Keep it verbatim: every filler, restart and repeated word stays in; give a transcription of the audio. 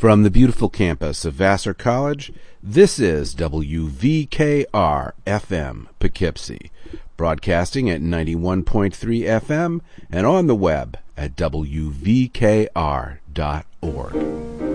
From the beautiful campus of Vassar College, this is W V K R F M Poughkeepsie, broadcasting at ninety-one point three F M and on the web at W V K R dot org.